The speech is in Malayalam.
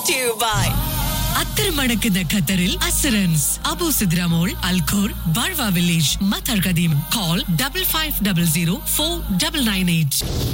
to you by അത്തരമടക്കുന്ന ഖത്തറിൽ assurance Abu സിദ്രാമോൾ Al Khor ബാർവ village Mattar കദീം. Call 5500 4998.